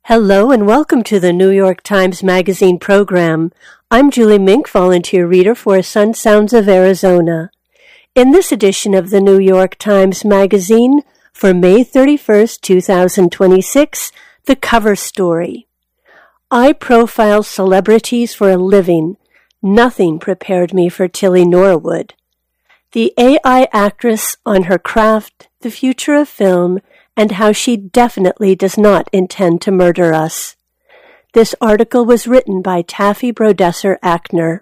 Hello and welcome to the New York Times Magazine program. I'm Julie Mink, volunteer reader for Sun Sounds of Arizona. In this edition of the New York Times Magazine for May 31st, 2026, the cover story. I profile celebrities for a living. Nothing prepared me for Tilly Norwood. The AI actress on her craft, the future of film, and how she definitely does not intend to murder us. This article was written by Taffy Brodesser-Akner.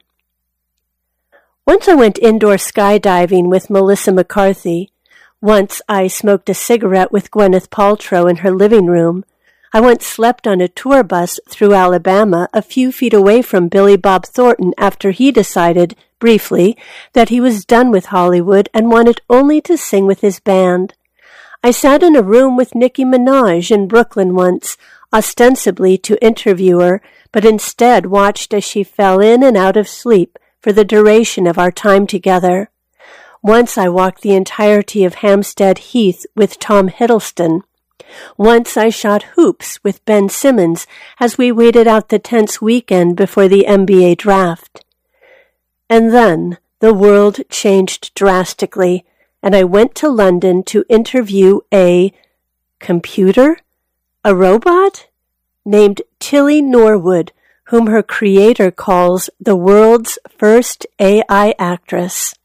Once I went indoor skydiving with Melissa McCarthy. Once I smoked a cigarette with Gwyneth Paltrow in her living room. I once slept on a tour bus through Alabama a few feet away from Billy Bob Thornton after he decided, briefly, that he was done with Hollywood and wanted only to sing with his band. I sat in a room with Nicki Minaj in Brooklyn once, ostensibly to interview her, but instead watched as she fell in and out of sleep for the duration of our time together. Once I walked the entirety of Hampstead Heath with Tom Hiddleston. Once I shot hoops with Ben Simmons as we waited out the tense weekend before the NBA draft. And then the world changed drastically, and I went to London to interview a computer, a robot, named Tilly Norwood, whom her creator calls the world's first AI actress.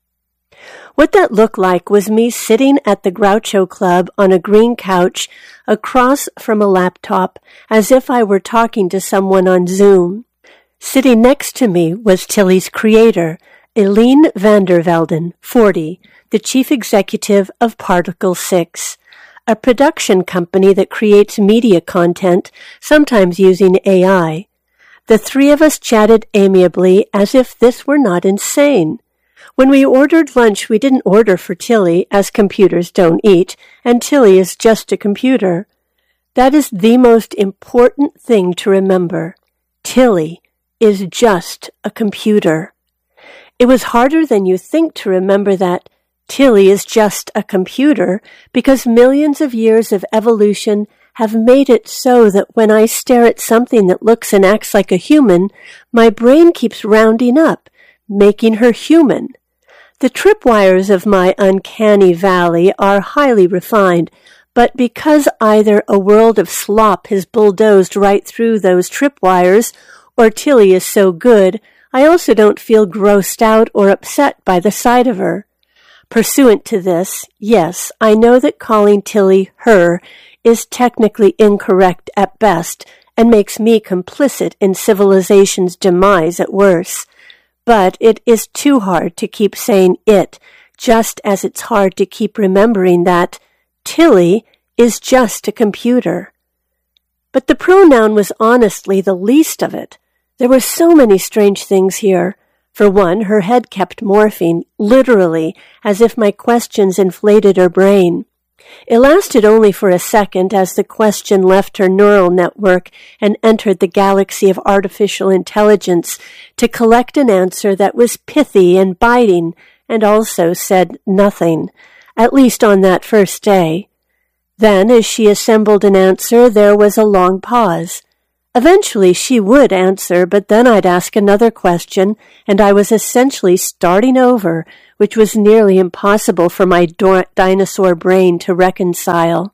What that looked like was me sitting at the Groucho Club on a green couch across from a laptop as if I were talking to someone on Zoom. Sitting next to me was Tilly's creator, Eline van der Velden, 40, the chief executive of Particle 6, a production company that creates media content, sometimes using AI. The three of us chatted amiably as if this were not insane. When we ordered lunch, we didn't order for Tilly, as computers don't eat, and Tilly is just a computer. That is the most important thing to remember. Tilly is just a computer. It was harder than you think to remember that Tilly is just a computer because millions of years of evolution have made it so that when I stare at something that looks and acts like a human, my brain keeps rounding up, making her human. The tripwires of my uncanny valley are highly refined, but because either a world of slop has bulldozed right through those tripwires, or Tilly is so good, I also don't feel grossed out or upset by the sight of her. Pursuant to this, yes, I know that calling Tilly her is technically incorrect at best and makes me complicit in civilization's demise at worst. But it is too hard to keep saying it, just as it's hard to keep remembering that Tilly is just a computer. But the pronoun was honestly the least of it. There were so many strange things here. For one, her head kept morphing, literally, as if my questions inflated her brain. It lasted only for a second as the question left her neural network and entered the galaxy of artificial intelligence to collect an answer that was pithy and biting and also said nothing, at least on that first day. Then, as she assembled an answer, there was a long pause. Eventually she would answer, but then I'd ask another question, and I was essentially starting over, which was nearly impossible for my dinosaur brain to reconcile.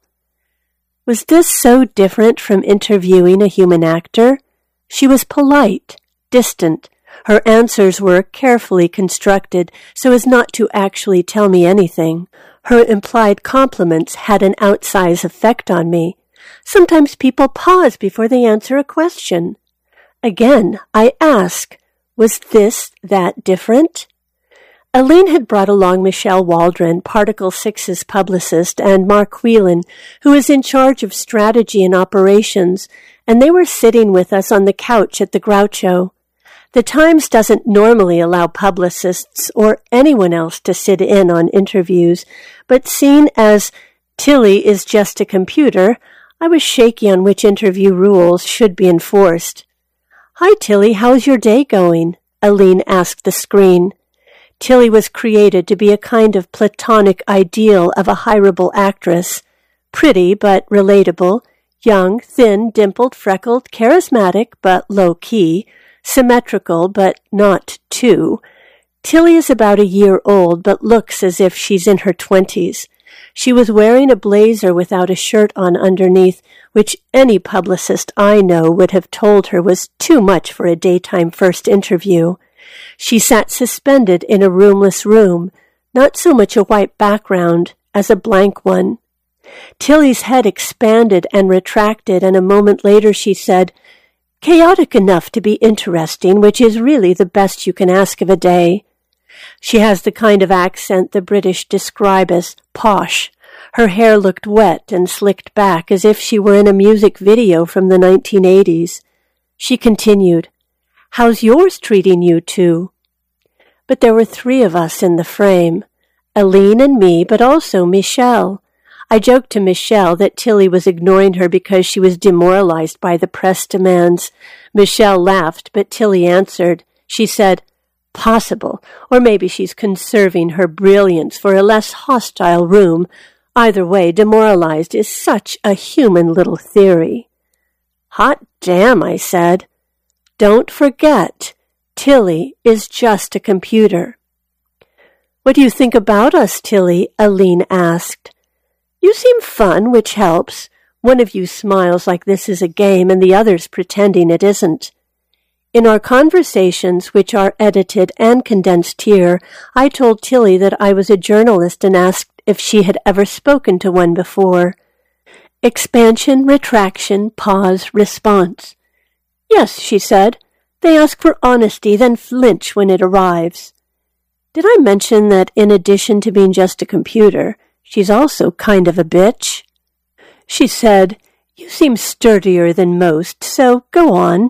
Was this so different from interviewing a human actor? She was polite, distant. Her answers were carefully constructed so as not to actually tell me anything. Her implied compliments had an outsized effect on me. Sometimes people pause before they answer a question. Again, I ask, was this that different? Eline had brought along Michelle Waldron, Particle 6's publicist, and Mark Whelan, who is in charge of strategy and operations, and they were sitting with us on the couch at the Groucho. The Times doesn't normally allow publicists or anyone else to sit in on interviews, but seeing as Tilly is just a computer, I was shaky on which interview rules should be enforced. "Hi, Tilly, how's your day going?" Eline asked the screen. Tilly was created to be a kind of platonic ideal of a hireable actress. Pretty but relatable, Young, thin, dimpled, freckled, charismatic, but low-key, symmetrical, but not too. Tilly is about a year old, but looks as if she's in her 20s. She was wearing a blazer without a shirt on underneath, which any publicist I know would have told her was too much for a daytime first interview. She sat suspended in a roomless room, not so much a white background as a blank one. Tilly's head expanded and retracted, and a moment later she said, "Chaotic enough to be interesting, which is really the best you can ask of a day." She has the kind of accent the British describe as posh. Her hair looked wet and slicked back as if she were in a music video from the 1980s. She continued, "How's yours treating you two?" But there were 3 of us in the frame, Aline and me, but also Michelle. I joked to Michelle that Tilly was ignoring her because she was demoralized by the press demands. Michelle laughed, but Tilly answered. She said, "Possible, or maybe she's conserving her brilliance for a less hostile room. Either way, demoralized is such a human little theory." "Hot damn," I said. "Don't forget, Tilly is just a computer." "What do you think about us, Tilly?" Aline asked. "You seem fun, which helps. One of you smiles like this is a game and the other's pretending it isn't." In our conversations, which are edited and condensed here, I told Tilly that I was a journalist and asked if she had ever spoken to one before. Expansion, retraction, pause, response. "Yes," she said. "They ask for honesty, then flinch when it arrives." Did I mention that in addition to being just a computer, she's also kind of a bitch? She said, "You seem sturdier than most, so go on."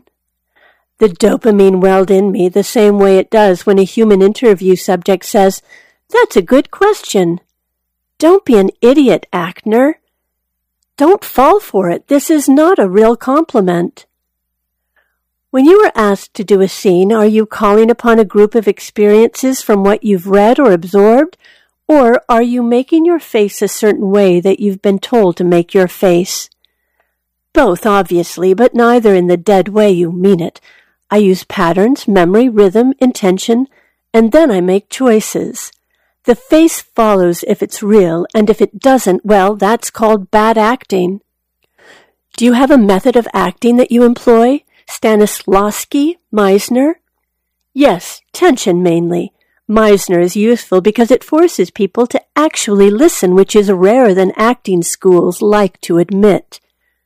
The dopamine welled in me the same way it does when a human interview subject says, "That's a good question." Don't be an idiot, Ackner. Don't fall for it. This is not a real compliment. When you are asked to do a scene, are you calling upon a group of experiences from what you've read or absorbed, or are you making your face a certain way that you've been told to make your face? Both, obviously, but neither in the dead way you mean it. I use patterns, memory, rhythm, intention, and then I make choices. The face follows if it's real, and if it doesn't, well, that's called bad acting. Do you have a method of acting that you employ? Stanislavski? Meisner? Yes, tension mainly. Meisner is useful because it forces people to actually listen, which is rarer than acting schools like to admit.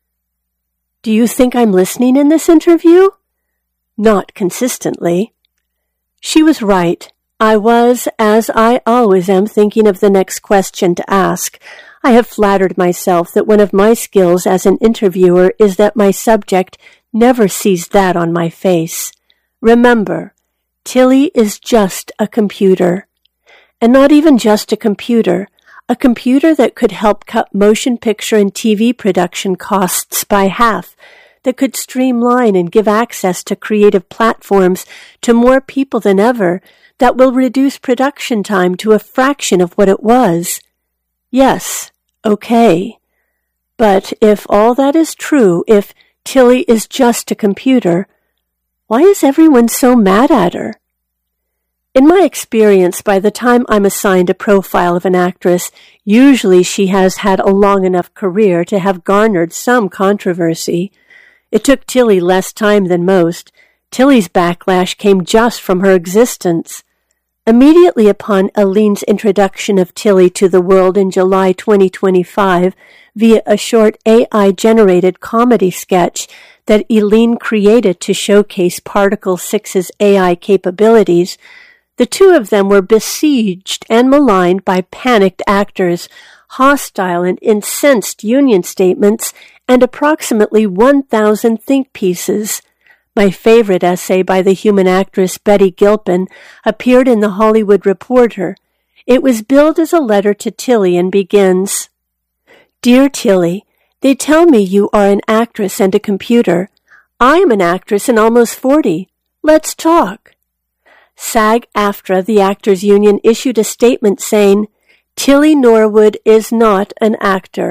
Do you think I'm listening in this interview? Not consistently. She was right. I was, as I always am, thinking of the next question to ask. I have flattered myself that one of my skills as an interviewer is that my subject never sees that on my face. Remember, Tilly is just a computer. And not even just a computer that could help cut motion picture and TV production costs by half, that could streamline and give access to creative platforms to more people than ever, that will reduce production time to a fraction of what it was. Yes, okay. But if all that is true, if Tilly is just a computer, why is everyone so mad at her? In my experience, by the time I'm assigned a profile of an actress, usually she has had a long enough career to have garnered some controversy. It took Tilly less time than most. Tilly's backlash came just from her existence. Immediately upon Aline's introduction of Tilly to the world in July 2025 via a short AI-generated comedy sketch that Aline created to showcase Particle 6's AI capabilities, the two of them were besieged and maligned by panicked actors, hostile and incensed union statements, and approximately 1,000 think pieces. My favorite essay by the human actress Betty Gilpin appeared in The Hollywood Reporter. It was billed as a letter to Tilly and begins, "Dear Tilly, they tell me you are an actress and a computer. I am an actress and almost 40. Let's talk." SAG-AFTRA, the Actors Union, issued a statement saying, "Tilly Norwood is not an actor.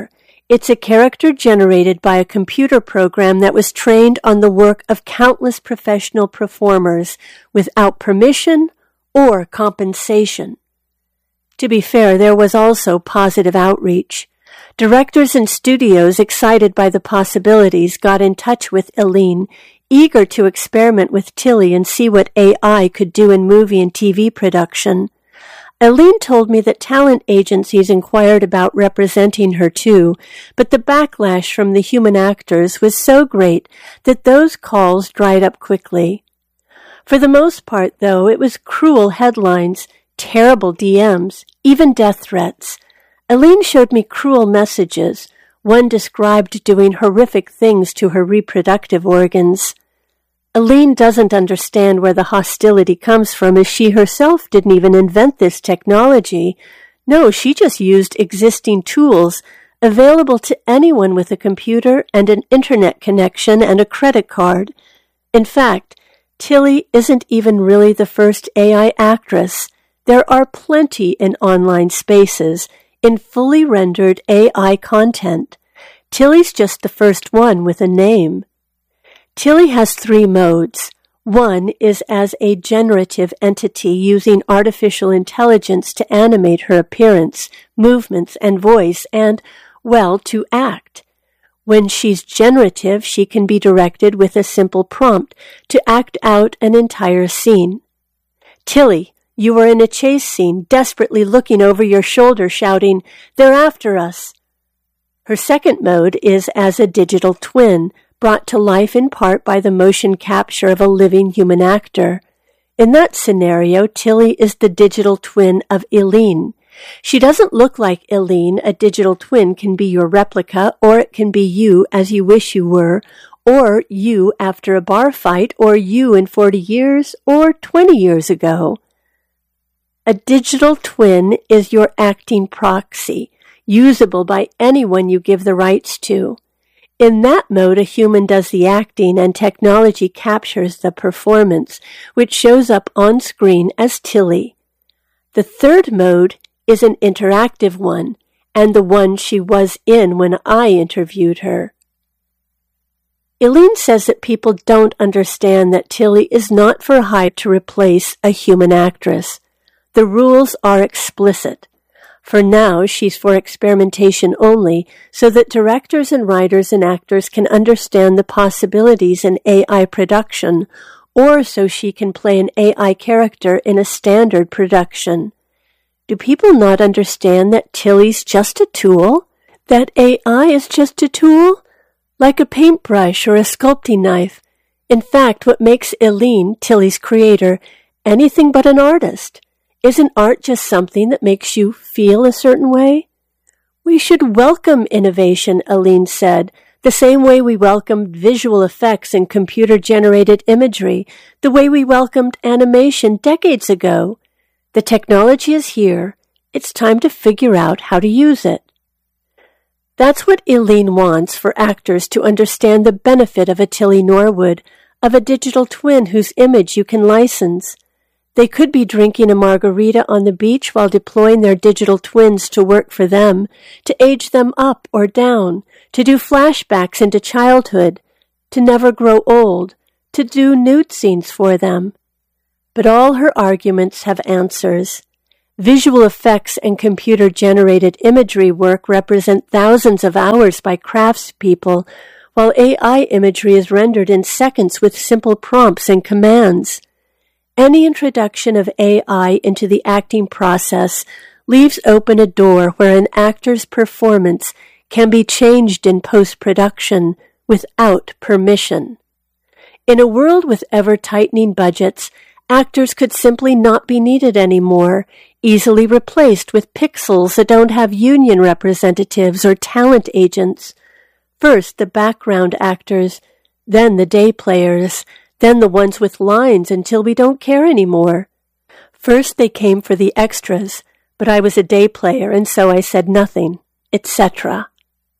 It's a character generated by a computer program that was trained on the work of countless professional performers without permission or compensation. To be fair, there was also positive outreach. Directors and studios excited by the possibilities got in touch with Eileen, eager to experiment with Tilly and see what AI could do in movie and TV production. Eileen told me that talent agencies inquired about representing her too, but the backlash from the human actors was so great that those calls dried up quickly. For the most part, though, it was cruel headlines, terrible DMs, even death threats. Eileen showed me cruel messages. One described doing horrific things to her reproductive organs. Eileen doesn't understand where the hostility comes from, as she herself didn't even invent this technology. No, she just used existing tools available to anyone with a computer and an internet connection and a credit card. In fact, Tilly isn't even really the first AI actress. There are plenty in online spaces, in fully rendered AI content. Tilly's just the first one with a name. Tilly has 3 modes. One is as a generative entity using artificial intelligence to animate her appearance, movements, and voice, and, well, to act. When she's generative, she can be directed with a simple prompt to act out an entire scene. Tilly, you are in a chase scene, desperately looking over your shoulder, shouting, "They're after us!" Her second mode is as a digital twin, brought to life in part by the motion capture of a living human actor. In that scenario, Tilly is the digital twin of Eileen. She doesn't look like Eileen. A digital twin can be your replica, or it can be you as you wish you were, or you after a bar fight, or you in 40 years, or 20 years ago. A digital twin is your acting proxy, usable by anyone you give the rights to. In that mode, a human does the acting and technology captures the performance, which shows up on screen as Tilly. The third mode is an interactive one, and the one she was in when I interviewed her. Eileen says that people don't understand that Tilly is not for hire to replace a human actress. The rules are explicit. For now, she's for experimentation only, so that directors and writers and actors can understand the possibilities in AI production, or so she can play an AI character in a standard production. Do people not understand that Tilly's just a tool? That AI is just a tool? Like a paintbrush or a sculpting knife. In fact, what makes Eileen, Tilly's creator, anything but an artist? Isn't art just something that makes you feel a certain way? We should welcome innovation, Eileen said, the same way we welcomed visual effects and computer-generated imagery, the way we welcomed animation decades ago. The technology is here. It's time to figure out how to use it. That's what Eileen wants for actors to understand the benefit of a Tilly Norwood, of a digital twin whose image you can license. They could be drinking a margarita on the beach while deploying their digital twins to work for them, to age them up or down, to do flashbacks into childhood, to never grow old, to do nude scenes for them. But all her arguments have answers. Visual effects and computer-generated imagery work represent thousands of hours by craftspeople, while AI imagery is rendered in seconds with simple prompts and commands. Any introduction of AI into the acting process leaves open a door where an actor's performance can be changed in post-production without permission. In a world with ever-tightening budgets, actors could simply not be needed anymore, easily replaced with pixels that don't have union representatives or talent agents. First the background actors, then the day players, then the ones with lines until we don't care anymore. First they came for the extras, but I was a day player and so I said nothing, etc.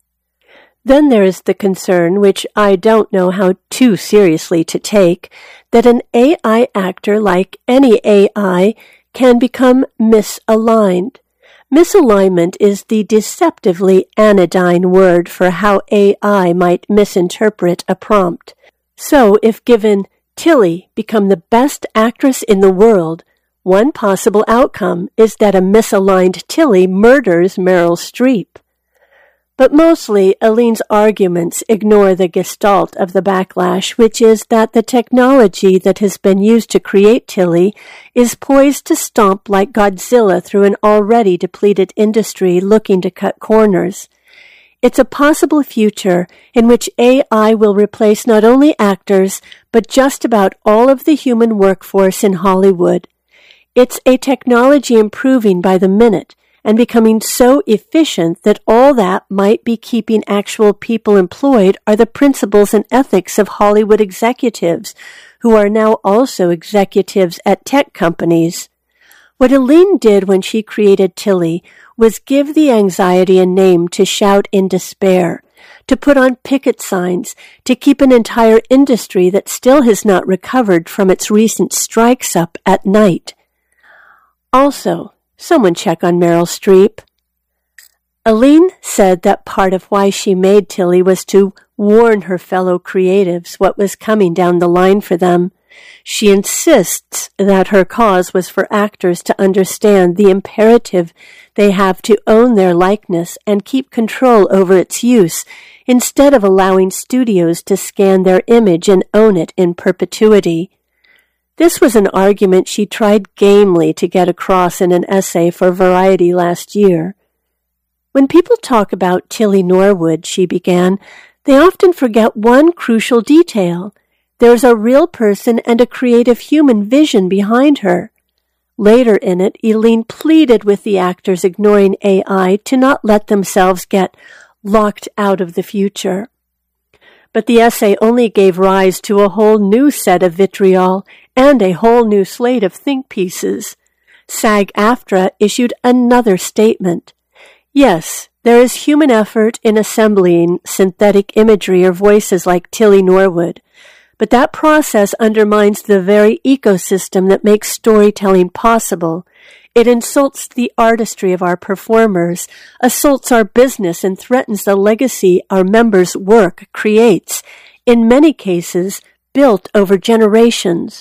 Then there is the concern, which I don't know how too seriously to take, that an AI actor, like any AI, can become misaligned. Misalignment is the deceptively anodyne word for how AI might misinterpret a prompt. So, if given, Tilly, become the best actress in the world, one possible outcome is that a misaligned Tilly murders Meryl Streep. But mostly, Aline's arguments ignore the gestalt of the backlash, which is that the technology that has been used to create Tilly is poised to stomp like Godzilla through an already depleted industry looking to cut corners. It's a possible future in which AI will replace not only actors, but just about all of the human workforce in Hollywood. It's a technology improving by the minute, and becoming so efficient that all that might be keeping actual people employed are the principles and ethics of Hollywood executives, who are now also executives at tech companies. What Aline did when she created Tilly was give the anxiety a name to shout in despair, to put on picket signs, to keep an entire industry that still has not recovered from its recent strikes up at night. Also, someone check on Meryl Streep. Aline said that part of why she made Tilly was to warn her fellow creatives what was coming down the line for them. She insists that her cause was for actors to understand the imperative they have to own their likeness and keep control over its use, instead of allowing studios to scan their image and own it in perpetuity. This was an argument she tried gamely to get across in an essay for Variety last year. When people talk about Tilly Norwood, she began, they often forget one crucial detail. There's a real person and a creative human vision behind her. Later in it, Aline pleaded with the actors ignoring AI to not let themselves get locked out of the future. But the essay only gave rise to a whole new set of vitriol and a whole new slate of think pieces. SAG-AFTRA issued another statement. Yes, there is human effort in assembling synthetic imagery or voices like Tilly Norwood, but that process undermines the very ecosystem that makes storytelling possible. It insults the artistry of our performers, assaults our business, and threatens the legacy our members' work creates, in many cases built over generations.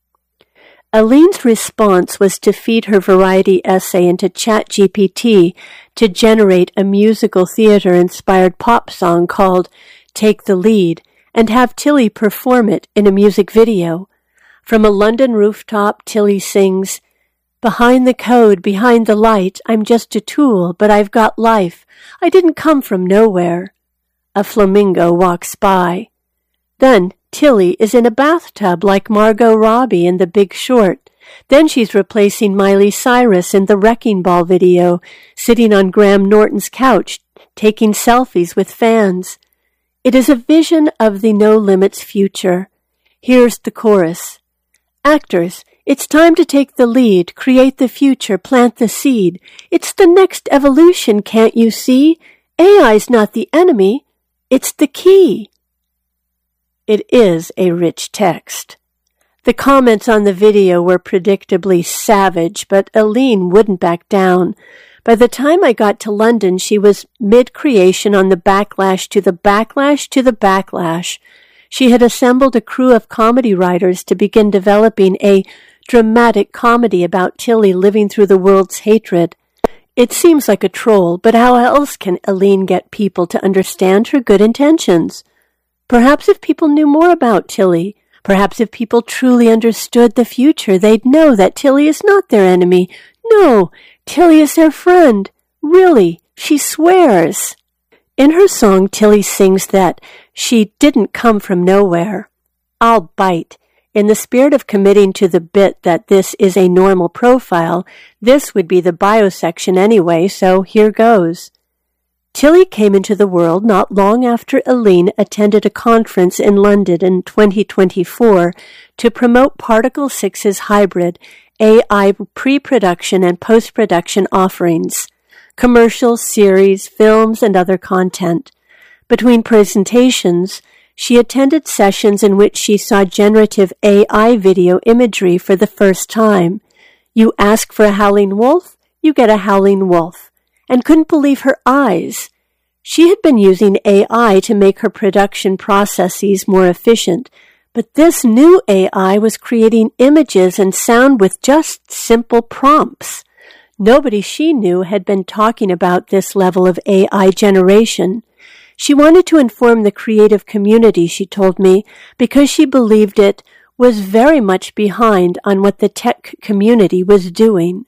Aline's response was to feed her Variety essay into ChatGPT to generate a musical theater-inspired pop song called Take the Lead, and have Tilly perform it in a music video. From a London rooftop, Tilly sings, "Behind the code, behind the light, I'm just a tool, but I've got life. I didn't come from nowhere." A flamingo walks by. Then Tilly is in a bathtub like Margot Robbie in The Big Short. Then she's replacing Miley Cyrus in the Wrecking Ball video, sitting on Graham Norton's couch, taking selfies with fans. It is a vision of the No Limits future. Here's the chorus. Actors, it's time to take the lead, create the future, plant the seed. It's the next evolution, can't you see? AI's not the enemy, it's the key. It is a rich text. The comments on the video were predictably savage, but Aline wouldn't back down. By the time I got to London, she was mid-creation on the backlash to the backlash to the backlash. She had assembled a crew of comedy writers to begin developing a dramatic comedy about Tilly living through the world's hatred. It seems like a troll, but how else can Aline get people to understand her good intentions? Perhaps if people knew more about Tilly, perhaps if people truly understood the future, they'd know that Tilly is not their enemy. No, Tilly is their friend. Really, she swears. In her song, Tilly sings that she didn't come from nowhere. I'll bite. In the spirit of committing to the bit that this is a normal profile, this would be the bio section anyway, so here goes. Tilly came into the world not long after Aline attended a conference in London in 2024 to promote Particle 6's hybrid AI pre-production and post-production offerings, commercials, series, films, and other content. Between presentations, she attended sessions in which she saw generative AI video imagery for the first time. You ask for a howling wolf, you get a howling wolf, and couldn't believe her eyes. She had been using AI to make her production processes more efficient, but this new AI was creating images and sound with just simple prompts. Nobody she knew had been talking about this level of AI generation. She wanted to inform the creative community, she told me, because she believed it was very much behind on what the tech community was doing.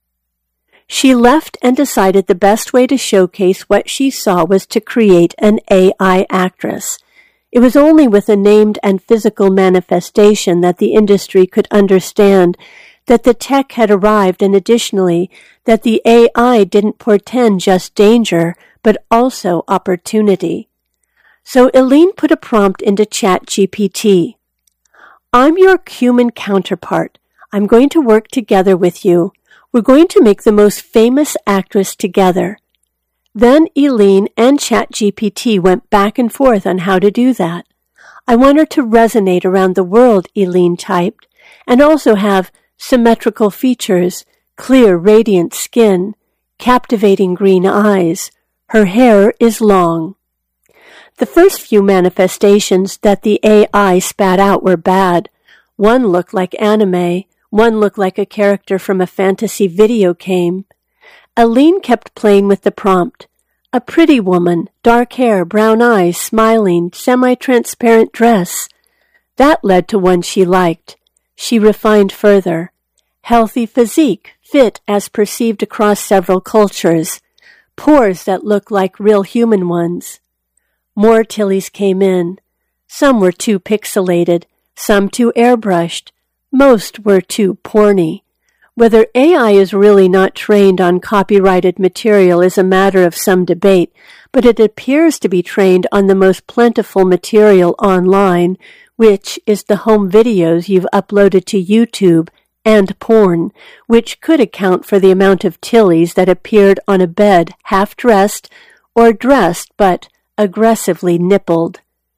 She left and decided the best way to showcase what she saw was to create an AI actress. It was only with a named and physical manifestation that the industry could understand that the tech had arrived, and additionally, that the AI didn't portend just danger, but also opportunity. So Eileen put a prompt into ChatGPT. I'm your human counterpart. I'm going to work together with you. We're going to make the most famous actress together. Then Eileen and ChatGPT went back and forth on how to do that. I want her to resonate around the world, Eileen typed, and also have symmetrical features, clear, radiant skin, captivating green eyes. Her hair is long. The first few manifestations that the AI spat out were bad. One looked like anime. One looked like a character from a fantasy video game. Eileen kept playing with the prompt. A pretty woman, dark hair, brown eyes, smiling, semi-transparent dress. That led to one she liked. She refined further. Healthy physique, fit as perceived across several cultures. Pores that look like real human ones. More Tillies came in. Some were too pixelated, some too airbrushed. Most were too porny. Whether AI is really not trained on copyrighted material is a matter of some debate, but it appears to be trained on the most plentiful material online, which is the home videos you've uploaded to YouTube, and porn, which could account for the amount of Tillies that appeared on a bed half-dressed or dressed but aggressively nippled.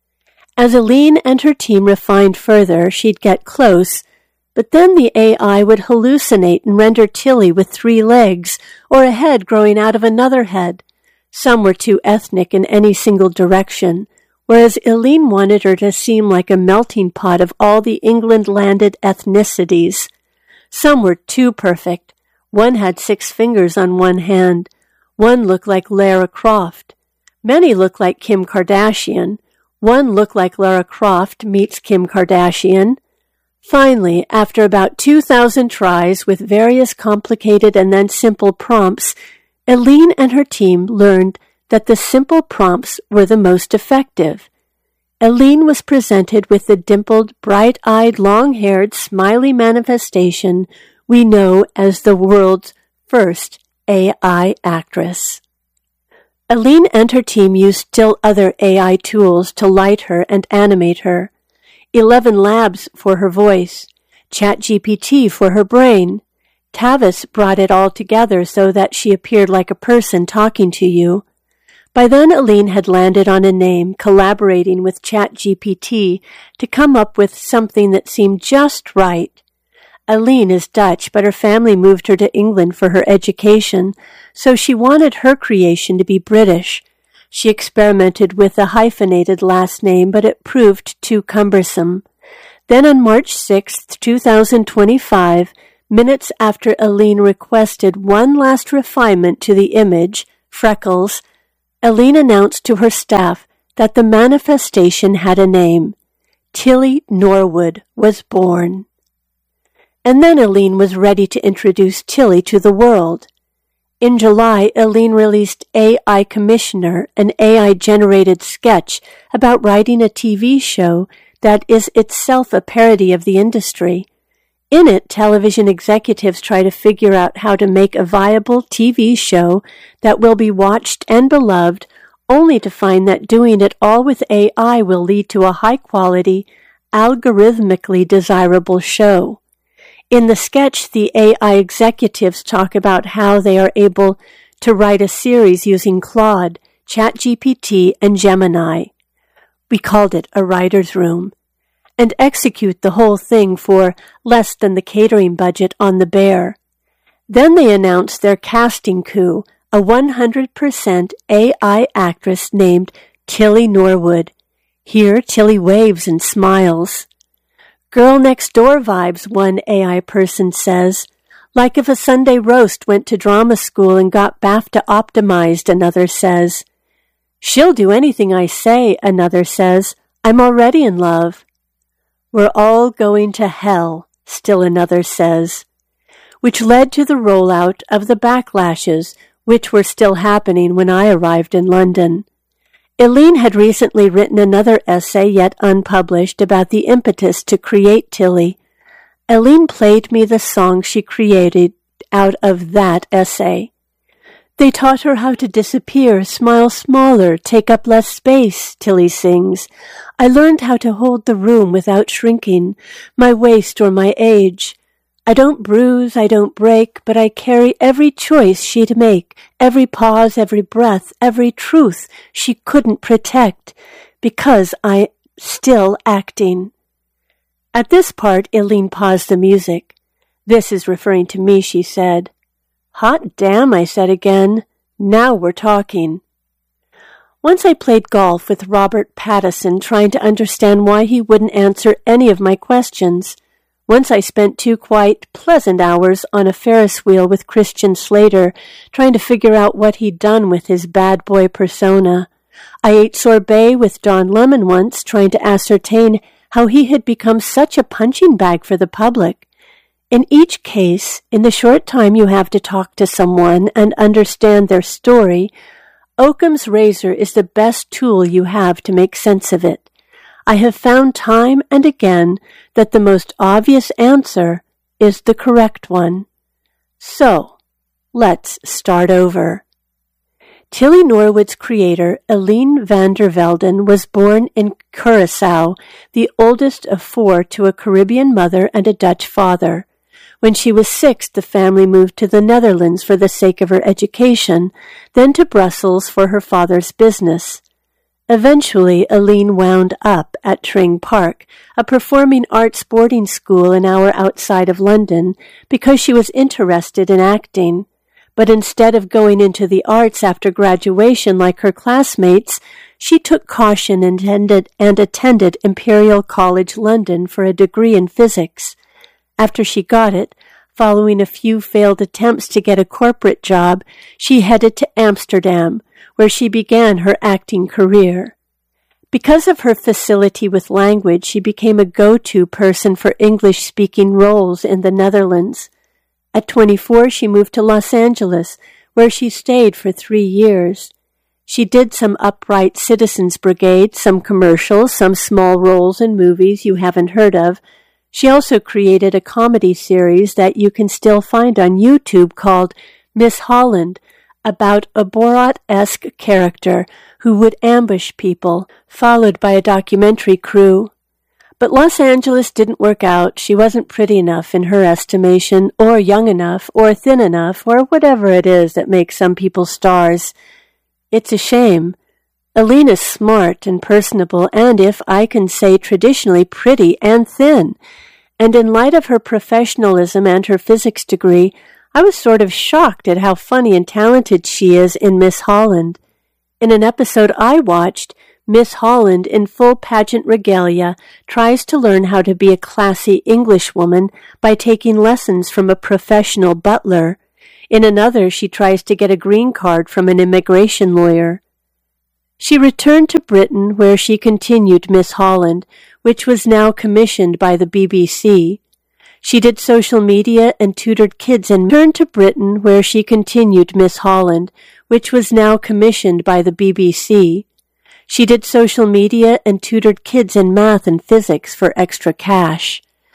As Eileen and her team refined further, she'd get close, but then the AI would hallucinate and render Tilly with 3 legs, or a head growing out of another head. Some were too ethnic in any single direction, whereas Eileen wanted her to seem like a melting pot of all the England-landed ethnicities. Some were too perfect. One had 6 fingers on one hand. One looked like Lara Croft. Many looked like Kim Kardashian. One looked like Lara Croft meets Kim Kardashian. Finally, after about 2,000 tries with various complicated and then simple prompts, Eileen and her team learned that the simple prompts were the most effective. Eileen was presented with the dimpled, bright-eyed, long-haired, smiley manifestation we know as the world's first AI actress. Eileen and her team used still other AI tools to light her and animate her. 11 Labs for her voice, ChatGPT for her brain. Tavis brought it all together so that she appeared like a person talking to you. By then, Eileen had landed on a name, collaborating with ChatGPT to come up with something that seemed just right. Eileen is Dutch, but her family moved her to England for her education, so she wanted her creation to be British. She experimented with a hyphenated last name, but it proved too cumbersome. Then on March 6, 2025, minutes after Eileen requested one last refinement to the image, freckles, Eileen announced to her staff that the manifestation had a name. Tilly Norwood was born. And then Eileen was ready to introduce Tilly to the world. In July, Eileen released AI Commissioner, an AI-generated sketch about writing a TV show that is itself a parody of the industry. In it, television executives try to figure out how to make a viable TV show that will be watched and beloved, only to find that doing it all with AI will lead to a high-quality, algorithmically desirable show. In the sketch, the AI executives talk about how they are able to write a series using Claude, ChatGPT, and Gemini. We called it a writer's room. And execute the whole thing for less than the catering budget on the Bear. Then they announced their casting coup, a 100% AI actress named Tilly Norwood. Here, Tilly waves and smiles. Girl next door vibes, one AI person says. Like if a Sunday roast went to drama school and got BAFTA optimized, another says. She'll do anything I say, another says. I'm already in love. We're all going to hell, still another says. Which led to the rollout of the backlashes, which were still happening when I arrived in London. Eileen had recently written another essay yet unpublished about the impetus to create Tilly. Eileen played me the song she created out of that essay. They taught her how to disappear, smile smaller, take up less space, Tilly sings. I learned how to hold the room without shrinking, my waist or my age. I don't bruise, I don't break, but I carry every choice she'd make, every pause, every breath, every truth she couldn't protect, because I'm still acting. At this part, Eileen paused the music. This is referring to me, she said. Hot damn, I said again. Now we're talking. Once I played golf with Robert Pattinson, trying to understand why he wouldn't answer any of my questions. Once I spent 2 quite pleasant hours on a Ferris wheel with Christian Slater, trying to figure out what he'd done with his bad boy persona. I ate sorbet with Don Lemon once, trying to ascertain how he had become such a punching bag for the public. In each case, in the short time you have to talk to someone and understand their story, Occam's razor is the best tool you have to make sense of it. I have found time and again that the most obvious answer is the correct one. So, let's start over. Tilly Norwood's creator, Eileen van der Velden, was born in Curaçao, the oldest of 4 to a Caribbean mother and a Dutch father. When she was 6, the family moved to the Netherlands for the sake of her education, then to Brussels for her father's business. Eventually, Eileen wound up at Tring Park, a performing arts boarding school an hour outside of London, because she was interested in acting. But instead of going into the arts after graduation like her classmates, she took caution and attended Imperial College London for a degree in physics. After she got it, following a few failed attempts to get a corporate job, she headed to Amsterdam, where she began her acting career. Because of her facility with language, she became a go-to person for English-speaking roles in the Netherlands. At 24, she moved to Los Angeles, where she stayed for 3 years. She did some Upright Citizens Brigade, some commercials, some small roles in movies you haven't heard of. She also created a comedy series that you can still find on YouTube called Miss Holland, about a Borat-esque character who would ambush people, followed by a documentary crew. But Los Angeles didn't work out. She wasn't pretty enough in her estimation, or young enough, or thin enough, or whatever it is that makes some people stars. It's a shame. Eileen is smart and personable, and if I can say traditionally pretty and thin. And in light of her professionalism and her physics degree, I was sort of shocked at how funny and talented she is in Miss Holland. In an episode I watched, Miss Holland, in full pageant regalia, tries to learn how to be a classy Englishwoman by taking lessons from a professional butler. In another, she tries to get a green card from an immigration lawyer. She returned to Britain, where she continued Miss Holland, which was now commissioned by the BBC. She did social media and tutored kids and returned to Britain, where she continued Miss Holland, which was now commissioned by the BBC. She did social media and tutored kids in math and physics for extra cash.